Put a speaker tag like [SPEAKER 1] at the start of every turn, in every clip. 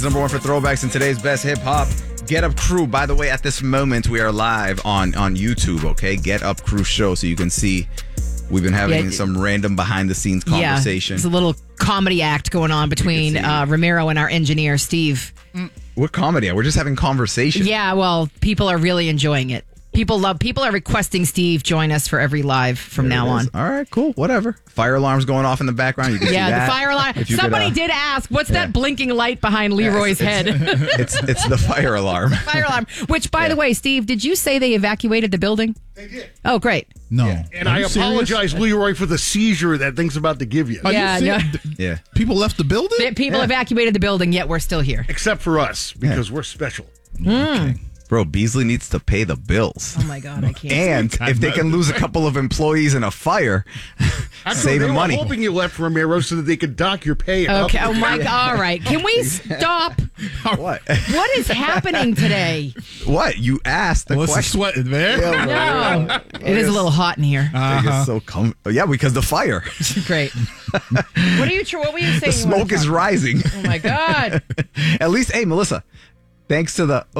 [SPEAKER 1] Number one for throwbacks in today's best hip hop. Get Up Crew. By the way, at this moment, we are live on YouTube, okay? Get Up Crew show, so you can see we've been having some random behind the scenes conversation.
[SPEAKER 2] Yeah, it's a little comedy act going on between Ramiro and our engineer, Steve.
[SPEAKER 1] What comedy? We're just having conversation.
[SPEAKER 2] Yeah, well, people are really enjoying it. People are requesting Steve join us for every live from now on.
[SPEAKER 1] All right, cool, whatever. Fire alarm's going off in the background. You can see that.
[SPEAKER 2] The fire alarm. Somebody did ask, what's that blinking light behind Leroy's head?
[SPEAKER 1] It's the fire alarm.
[SPEAKER 2] Fire alarm. Which, by the way, Steve, did you say they evacuated the building?
[SPEAKER 3] They did.
[SPEAKER 2] Oh, great.
[SPEAKER 4] No.
[SPEAKER 3] Yeah. And I apologize, Leroy, for the seizure that thing's about to give you.
[SPEAKER 1] Yeah.
[SPEAKER 4] People left the building?
[SPEAKER 2] People evacuated the building, yet we're still here.
[SPEAKER 3] Except for us, because we're special.
[SPEAKER 4] Okay.
[SPEAKER 1] Bro, Beasley needs to pay the bills.
[SPEAKER 2] Oh, my God, I can't.
[SPEAKER 1] And if they can lose a couple of employees in a fire, saving money.
[SPEAKER 3] They were hoping you left Ramiro so that they could dock your pay.
[SPEAKER 2] Okay, oh, my God. All right. Can we stop?
[SPEAKER 1] What?
[SPEAKER 2] What is happening today?
[SPEAKER 1] What? You asked the question.
[SPEAKER 4] Sweating, man?
[SPEAKER 2] No. It is a little hot in here.
[SPEAKER 1] It's so yeah, because the fire.
[SPEAKER 2] Great. What were you saying?
[SPEAKER 1] The smoke is rising.
[SPEAKER 2] Oh, my God.
[SPEAKER 1] At least, hey, Melissa, thanks to the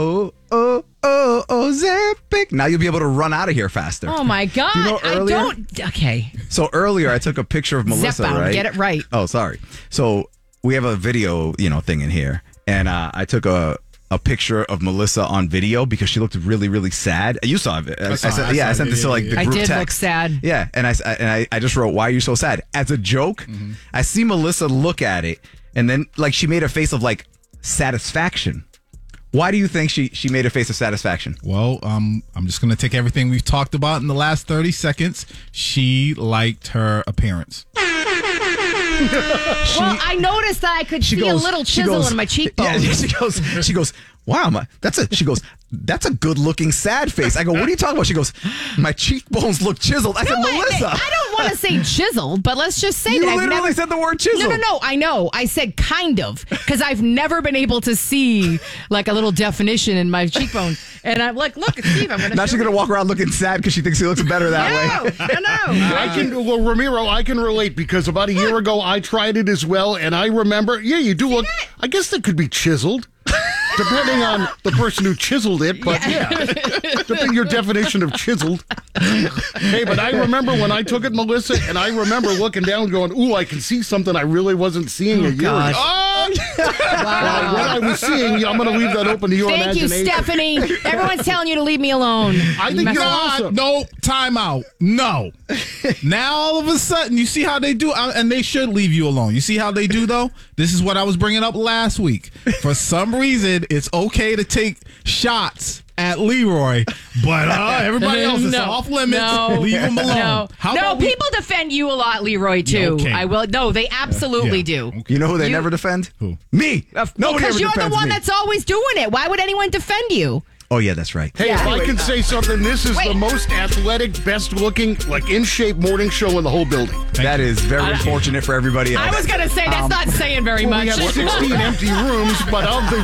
[SPEAKER 1] Ozempic, now you'll be able to run out of here faster.
[SPEAKER 2] Oh, my God.
[SPEAKER 1] You know, earlier,
[SPEAKER 2] Okay.
[SPEAKER 1] So earlier, I took a picture of Melissa,
[SPEAKER 2] Zepbound,
[SPEAKER 1] right?
[SPEAKER 2] get it right.
[SPEAKER 1] Oh, sorry. So we have a video, thing in here. And I took a picture of Melissa on video because she looked really, really sad. You saw it. I sent this to like the group
[SPEAKER 2] I did
[SPEAKER 1] text.
[SPEAKER 2] look sad.
[SPEAKER 1] Yeah, and I just wrote, "Why are you so sad?" As a joke. I see Melissa look at it, and then like she made a face of like satisfaction. Why do you think she made a face of satisfaction?
[SPEAKER 4] Well, I'm just going to take everything we've talked about in the last 30 seconds. She liked her appearance.
[SPEAKER 2] Well, I noticed that I could see a little chisel in my cheekbone.
[SPEAKER 1] Yeah, she goes, wow, that's a good looking sad face. I go, what are you talking about? She goes, my cheekbones look chiseled. I said, Melissa.
[SPEAKER 2] I don't want to say chiseled, but let's just say
[SPEAKER 1] you
[SPEAKER 2] that
[SPEAKER 1] literally
[SPEAKER 2] I've never
[SPEAKER 1] said the word chiseled.
[SPEAKER 2] No, I know. I said kind of, because I've never been able to see like a little definition in my cheekbone. And I'm like, look, Steve, I'm going to.
[SPEAKER 1] Now she's going to walk around looking sad because she thinks she looks better that way.
[SPEAKER 2] No.
[SPEAKER 3] Ramiro, I can relate because about a year ago I tried it as well, and I remember, you do look. I guess that could be chiseled. Depending on the person who chiseled it, but depending your definition of chiseled. Hey, but I remember when I took it, Melissa, and I remember looking down and going, ooh, I can see something I really wasn't seeing a year ago.
[SPEAKER 2] Wow.
[SPEAKER 3] What I was seeing, I'm going to leave that open to your imagination.
[SPEAKER 2] Thank you, Stephanie. Everyone's telling you to leave me alone.
[SPEAKER 3] I think you're awesome.
[SPEAKER 4] No, time out. No. Now, all of a sudden, you see how they do, and they should leave you alone. You see how they do, though? This is what I was bringing up last week. For some reason, it's okay to take shots at Leroy, but everybody else is off limits. Leave him alone.
[SPEAKER 2] People defend you a lot, Leroy, too.
[SPEAKER 4] Okay.
[SPEAKER 2] I will. No, they absolutely do.
[SPEAKER 4] Okay.
[SPEAKER 1] You know who they never defend?
[SPEAKER 4] Who?
[SPEAKER 1] Me. Nobody ever
[SPEAKER 2] because you're the
[SPEAKER 1] defends
[SPEAKER 2] one
[SPEAKER 1] me.
[SPEAKER 2] that's always doing it. Why would anyone defend you?
[SPEAKER 1] Oh, yeah, that's right.
[SPEAKER 3] Hey, if I can say something, this is the most athletic, best-looking, like in-shape morning show in the whole building.
[SPEAKER 1] That is very unfortunate for everybody else.
[SPEAKER 2] I was going to say, that's not saying very much.
[SPEAKER 3] We have 16 empty rooms, but of the